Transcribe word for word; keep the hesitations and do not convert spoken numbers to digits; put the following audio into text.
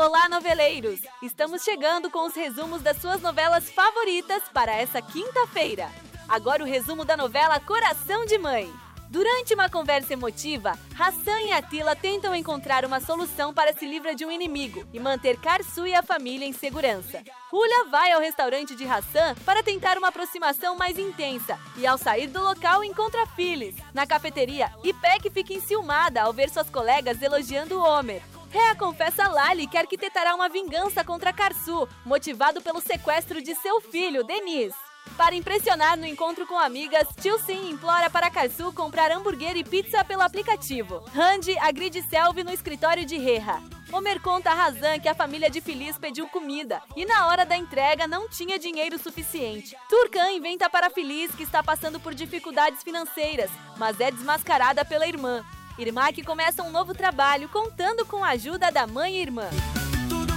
Olá, noveleiros! Estamos chegando com os resumos das suas novelas favoritas para essa quinta-feira. Agora o resumo da novela Coração de Mãe. Durante uma conversa emotiva, Hassan e Atila tentam encontrar uma solução para se livrar de um inimigo e manter Karsu e a família em segurança. Hulya vai ao restaurante de Hassan para tentar uma aproximação mais intensa e, ao sair do local, encontra Phyllis. Na cafeteria, Ipek fica enciumada ao ver suas colegas elogiando Homer. Rhea confessa a Lali que arquitetará uma vingança contra Karsu, motivado pelo sequestro de seu filho, Denis. Para impressionar no encontro com amigas, Chilsin implora para Karsu comprar hambúrguer e pizza pelo aplicativo. Randy agride Selvi no escritório de Rhea. Homer conta a Hazan que a família de Phyllis pediu comida e na hora da entrega não tinha dinheiro suficiente. Turcan inventa para Phyllis que está passando por dificuldades financeiras, mas é desmascarada pela irmã. Irmak começa um novo trabalho contando com a ajuda da mãe e irmã.